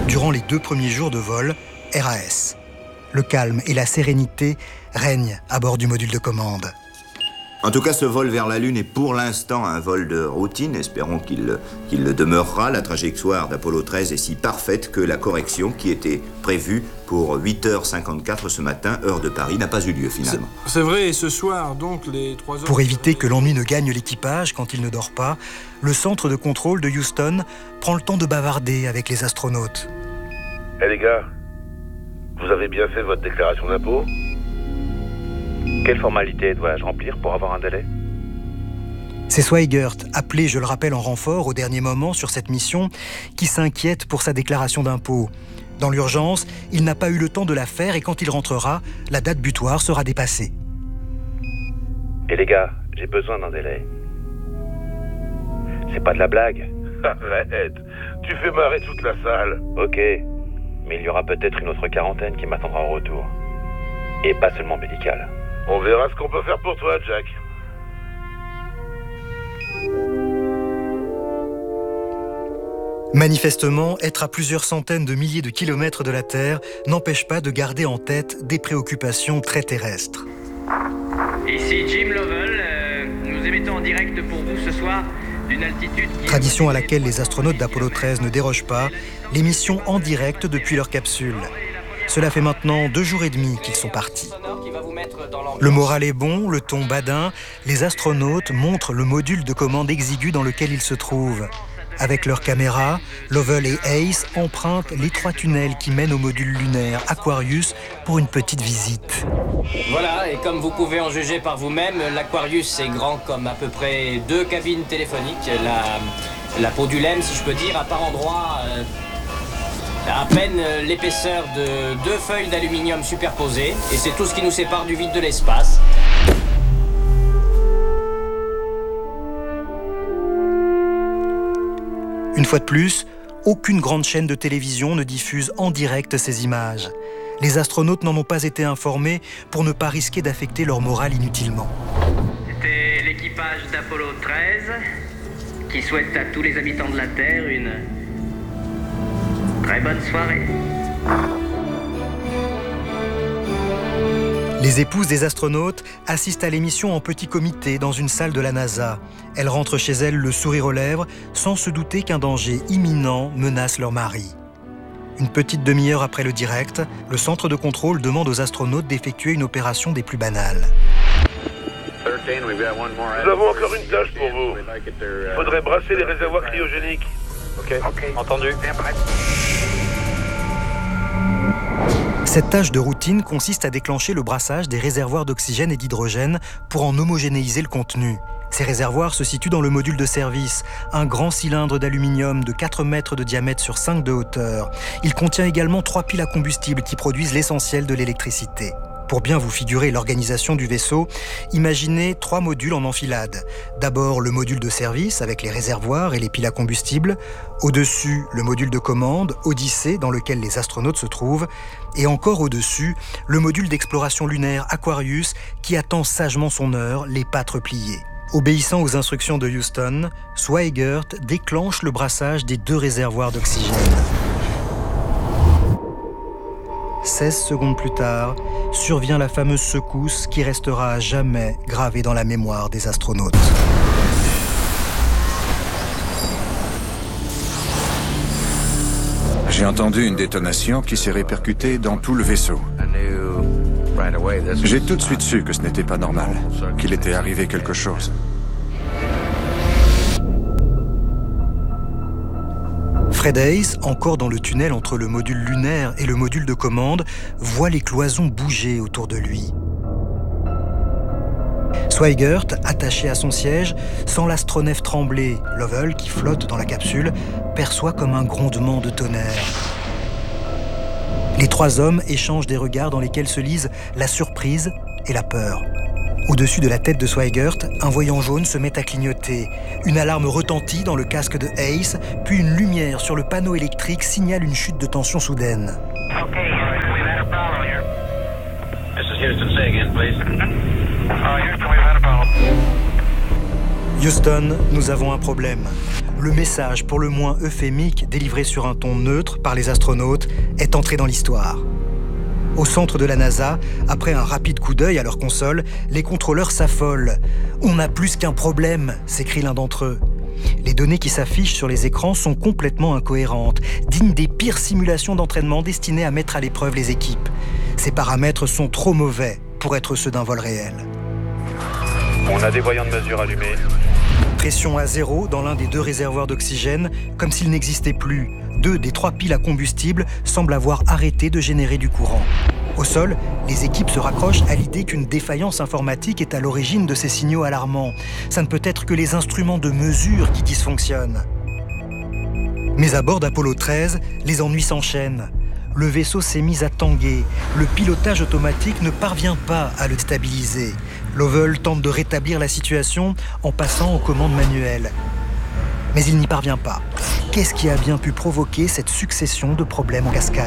Durant les 2 premiers jours de vol, RAS. Le calme et la sérénité règnent à bord du module de commande. En tout cas, ce vol vers la Lune est pour l'instant un vol de routine. Espérons qu'il le demeurera. La trajectoire d'Apollo 13 est si parfaite que la correction qui était prévue pour 8h54 ce matin, heure de Paris, n'a pas eu lieu finalement. C'est vrai, et ce soir, donc, les 3 heures... Pour éviter que l'ennui ne gagne l'équipage quand il ne dort pas, le centre de contrôle de Houston prend le temps de bavarder avec les astronautes. Les gars, vous avez bien fait votre déclaration d'impôt ? Quelle formalité dois-je remplir pour avoir un délai ? C'est Swigert, appelé, je le rappelle, en renfort au dernier moment sur cette mission, qui s'inquiète pour sa déclaration d'impôt. Dans l'urgence, il n'a pas eu le temps de la faire et quand il rentrera, la date butoir sera dépassée. Et les gars, j'ai besoin d'un délai. C'est pas de la blague. Arrête, tu fais marrer toute la salle. Ok, mais il y aura peut-être une autre quarantaine qui m'attendra au retour. Et pas seulement médicale. On verra ce qu'on peut faire pour toi, Jack. Manifestement, être à plusieurs centaines de milliers de kilomètres de la Terre n'empêche pas de garder en tête des préoccupations très terrestres. Ici Jim Lovell, nous émettons en direct pour vous ce soir d'une altitude... Tradition à laquelle les astronautes d'Apollo 13 ne dérogent pas, l'émission en direct depuis leur capsule. Cela fait maintenant 2 jours et demi qu'ils sont partis. Le moral est bon, le ton badin. Les astronautes montrent le module de commande exigu dans lequel ils se trouvent. Avec leurs caméras, Lovell et Ace empruntent l'étroit tunnel qui mène au module lunaire Aquarius pour une petite visite. Voilà, et comme vous pouvez en juger par vous-même, l'Aquarius est grand comme à peu près 2 cabines téléphoniques. La peau du lemme, si je peux dire, à par endroits... à peine l'épaisseur de 2 feuilles d'aluminium superposées, et c'est tout ce qui nous sépare du vide de l'espace. Une fois de plus, aucune grande chaîne de télévision ne diffuse en direct ces images. Les astronautes n'en ont pas été informés pour ne pas risquer d'affecter leur morale inutilement. C'était l'équipage d'Apollo 13 qui souhaite à tous les habitants de la Terre une très bonne soirée. Les épouses des astronautes assistent à l'émission en petit comité dans une salle de la NASA. Elles rentrent chez elles le sourire aux lèvres, sans se douter qu'un danger imminent menace leur mari. Une petite demi-heure après le direct, le centre de contrôle demande aux astronautes d'effectuer une opération des plus banales. Nous avons encore une tâche pour vous. Il faudrait brasser les réservoirs cryogéniques. Ok, entendu. Cette tâche de routine consiste à déclencher le brassage des réservoirs d'oxygène et d'hydrogène pour en homogénéiser le contenu. Ces réservoirs se situent dans le module de service, un grand cylindre d'aluminium de 4 mètres de diamètre sur 5 de hauteur. Il contient également 3 piles à combustible qui produisent l'essentiel de l'électricité. Pour bien vous figurer l'organisation du vaisseau, imaginez 3 modules en enfilade. D'abord le module de service avec les réservoirs et les piles à combustible. Au-dessus, le module de commande, Odyssée, dans lequel les astronautes se trouvent. Et encore au-dessus, le module d'exploration lunaire Aquarius qui attend sagement son heure, les pattes repliées. Obéissant aux instructions de Houston, Swigert déclenche le brassage des 2 réservoirs d'oxygène. 16 secondes plus tard, survient la fameuse secousse qui restera à jamais gravée dans la mémoire des astronautes. J'ai entendu une détonation qui s'est répercutée dans tout le vaisseau. J'ai tout de suite su que ce n'était pas normal, qu'il était arrivé quelque chose. Fred Haise, encore dans le tunnel entre le module lunaire et le module de commande, voit les cloisons bouger autour de lui. Swigert, attaché à son siège, sent l'astronef trembler. Lovell, qui flotte dans la capsule, perçoit comme un grondement de tonnerre. Les 3 hommes échangent des regards dans lesquels se lisent la surprise et la peur. Au-dessus de la tête de Swigert, un voyant jaune se met à clignoter. Une alarme retentit dans le casque de Ace, puis une lumière sur le panneau électrique signale une chute de tension soudaine. Houston, nous avons un problème. le message pour le moins euphémique délivré sur un ton neutre par les astronautes est entré dans l'histoire. Au centre de la NASA, après un rapide coup d'œil à leur console, les contrôleurs s'affolent. « On a plus qu'un problème !» s'écrie l'un d'entre eux. Les données qui s'affichent sur les écrans sont complètement incohérentes, dignes des pires simulations d'entraînement destinées à mettre à l'épreuve les équipes. Ces paramètres sont trop mauvais pour être ceux d'un vol réel. On a des voyants de mesure allumés. Pression à zéro dans l'un des 2 réservoirs d'oxygène, comme s'il n'existait plus. 2 des 3 piles à combustible semblent avoir arrêté de générer du courant. Au sol, les équipes se raccrochent à l'idée qu'une défaillance informatique est à l'origine de ces signaux alarmants. Ça ne peut être que les instruments de mesure qui dysfonctionnent. Mais à bord d'Apollo 13, les ennuis s'enchaînent. Le vaisseau s'est mis à tanguer. Le pilotage automatique ne parvient pas à le stabiliser. Lovell tente de rétablir la situation en passant aux commandes manuelles. Mais il n'y parvient pas. Qu'est-ce qui a bien pu provoquer cette succession de problèmes en cascade ?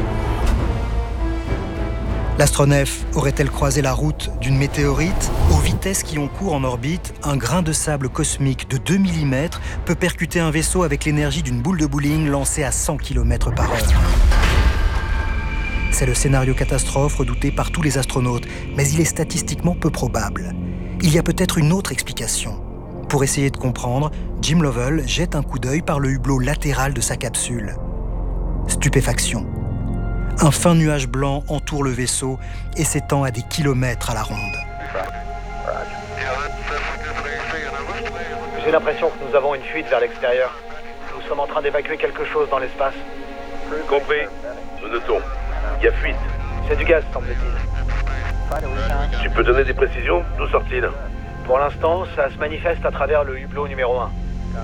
L'astronef aurait-elle croisé la route d'une météorite ? Aux vitesses qui ont cours en orbite, un grain de sable cosmique de 2 mm peut percuter un vaisseau avec l'énergie d'une boule de bowling lancée à 100 km/h. C'est le scénario catastrophe redouté par tous les astronautes, mais il est statistiquement peu probable. Il y a peut-être une autre explication. Pour essayer de comprendre, Jim Lovell jette un coup d'œil par le hublot latéral de sa capsule. Stupéfaction. Un fin nuage blanc entoure le vaisseau et s'étend à des kilomètres à la ronde. J'ai l'impression que nous avons une fuite vers l'extérieur. Nous sommes en train d'évacuer quelque chose dans l'espace. Compris. Nous notons. Il y a fuite. C'est du gaz, semble-t-il. Tu peux donner des précisions? D'où sort-il? Pour l'instant, ça se manifeste à travers le hublot numéro 1.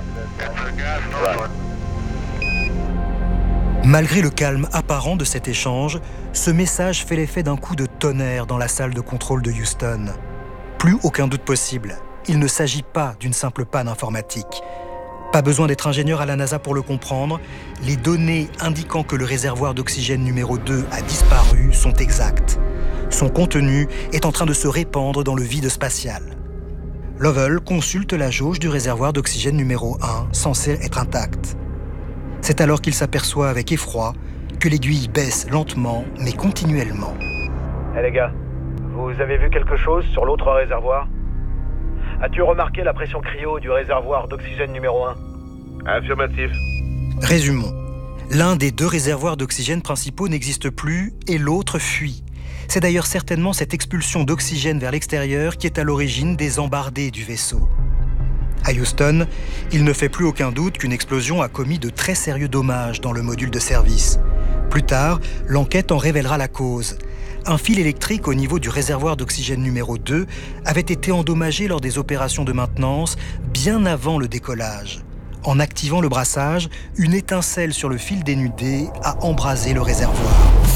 Malgré le calme apparent de cet échange, ce message fait l'effet d'un coup de tonnerre dans la salle de contrôle de Houston. Plus aucun doute possible, il ne s'agit pas d'une simple panne informatique. Pas besoin d'être ingénieur à la NASA pour le comprendre, les données indiquant que le réservoir d'oxygène numéro 2 a disparu sont exactes. Son contenu est en train de se répandre dans le vide spatial. Lovell consulte la jauge du réservoir d'oxygène numéro 1, censé être intacte. C'est alors qu'il s'aperçoit avec effroi que l'aiguille baisse lentement, mais continuellement. Les gars, vous avez vu quelque chose sur l'autre réservoir? As-tu remarqué la pression cryo du réservoir d'oxygène numéro 1? Affirmatif. Résumons. L'un des 2 réservoirs d'oxygène principaux n'existe plus et l'autre fuit. C'est d'ailleurs certainement cette expulsion d'oxygène vers l'extérieur qui est à l'origine des embardées du vaisseau. À Houston, il ne fait plus aucun doute qu'une explosion a commis de très sérieux dommages dans le module de service. Plus tard, l'enquête en révélera la cause. Un fil électrique au niveau du réservoir d'oxygène numéro 2 avait été endommagé lors des opérations de maintenance bien avant le décollage. En activant le brassage, une étincelle sur le fil dénudé a embrasé le réservoir.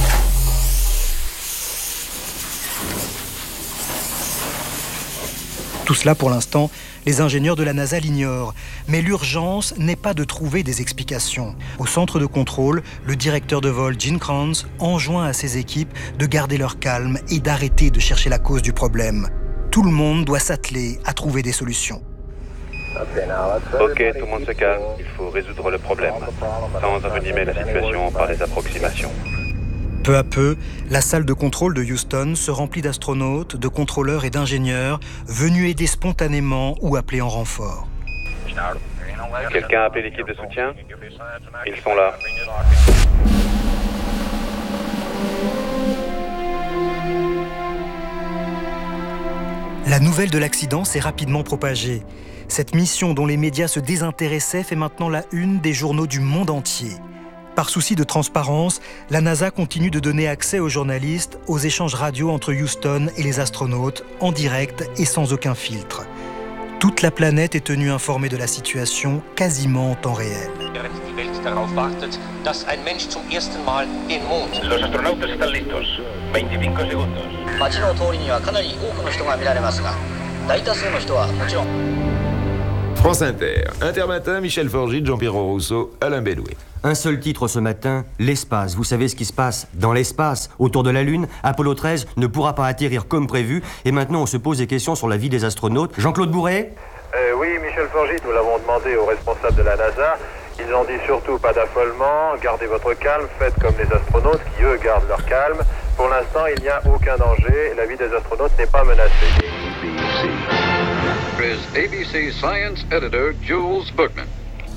Tout cela, pour l'instant, les ingénieurs de la NASA l'ignorent. Mais l'urgence n'est pas de trouver des explications. Au centre de contrôle, le directeur de vol, Gene Kranz, enjoint à ses équipes de garder leur calme et d'arrêter de chercher la cause du problème. Tout le monde doit s'atteler à trouver des solutions. Ok, tout le monde se calme. Il faut résoudre le problème, sans envenimer la situation par des approximations. Peu à peu, la salle de contrôle de Houston se remplit d'astronautes, de contrôleurs et d'ingénieurs venus aider spontanément ou appelés en renfort. Quelqu'un a appelé l'équipe de soutien? Ils sont là. La nouvelle de l'accident s'est rapidement propagée. Cette mission dont les médias se désintéressaient fait maintenant la une des journaux du monde entier. Par souci de transparence, la NASA continue de donner accès aux journalistes aux échanges radio entre Houston et les astronautes, en direct et sans aucun filtre. Toute la planète est tenue informée de la situation quasiment en temps réel. Los astronautas están listos. 25 segundos. France Inter, Intermatin, Michel Forgy, Jean-Pierre Rousseau, Alain Bédoué. Un seul titre ce matin, l'espace. Vous savez ce qui se passe dans l'espace, autour de la Lune. Apollo 13 ne pourra pas atterrir comme prévu. Et maintenant, on se pose des questions sur la vie des astronautes. Jean-Claude Bourret ? Oui, Michel Forgy, nous l'avons demandé aux responsables de la NASA. Ils ont dit surtout pas d'affolement, gardez votre calme, faites comme les astronautes qui, eux, gardent leur calme. Pour l'instant, il n'y a aucun danger, la vie des astronautes n'est pas menacée. ABC Science Editor Jules Bookman.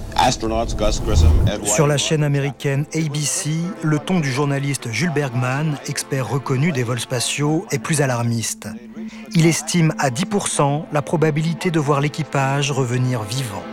Sur la chaîne américaine ABC, le ton du journaliste Jules Bergman, expert reconnu des vols spatiaux, est plus alarmiste. Il estime à 10% la probabilité de voir l'équipage revenir vivant.